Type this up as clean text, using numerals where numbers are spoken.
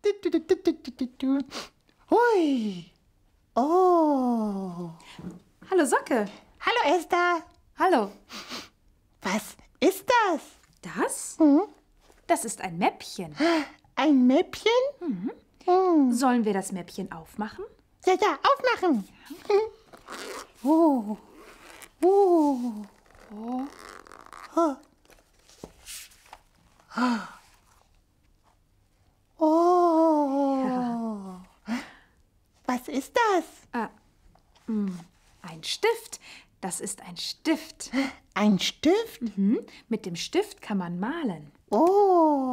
Hui. Oh. Hallo Socke. Hallo Esther. Hallo. Was ist das? Das? Hm? Das ist ein Mäppchen. Ein Mäppchen? Mhm. Hm. Sollen wir das Mäppchen aufmachen? Ja, aufmachen. Oh. Oh. Oh. Oh. Oh. Was ist das? Ein Stift. Das ist ein Stift. Ein Stift? Mit dem Stift kann man malen. Oh.